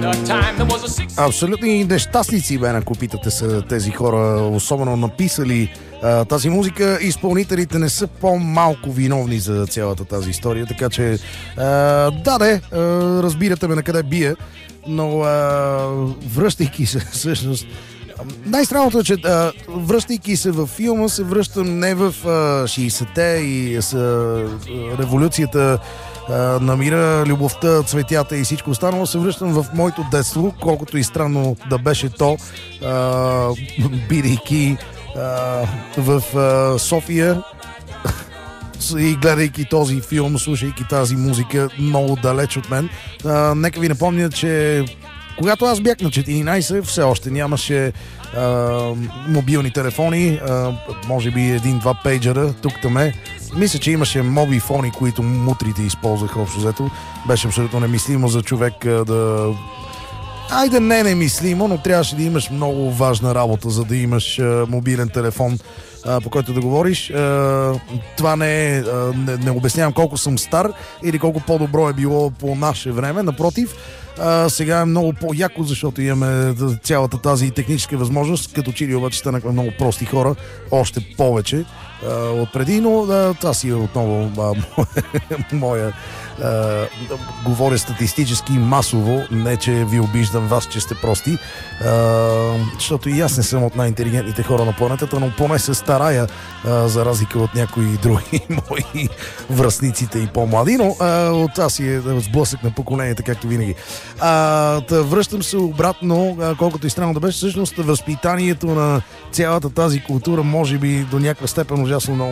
Абсолютни нещастници, бе, ако питате са тези хора, особено написали тази музика. Изпълнителите не са по-малко виновни за цялата тази история, така че разбирате ме на къде бия, но връщайки се всъщност, най-странното е, че връщайки се във филма, се връщам не в 60-те и с революцията на мира, любовта, цветята и всичко останало, се връщам в моето детство, колкото и странно да беше то, бидейки в София и гледайки този филм, слушайки тази музика много далеч от мен. Нека ви напомня, че когато аз бях на 14, все още нямаше мобилни телефони, може би един-два пейджера, тук-таме. Мисля, че имаше мобифони, които мутрите използваха общо взето. Беше абсолютно немислимо за човек да... Айде, не немислимо, но трябваше да имаш много важна работа, за да имаш мобилен телефон, по който да говориш. Това не обяснявам колко съм стар или колко по-добро е било по наше време. Напротив, сега е много по-яко, защото имаме цялата тази техническа възможност, като че ли обаче станахме много прости хора, още повече отпреди, но това си е отново моя говоря статистически масово, не че ви обиждам вас, че сте прости, защото и аз не съм от най-интелигентните хора на планетата, но поне се старая, за разлика от някои други мои връстниците и по-млади, но от това си е сблъсък на поколенията, както винаги. Връщам се обратно, колкото и странно да беше, всъщност възпитанието на цялата тази култура може би до някаква степен ужасно много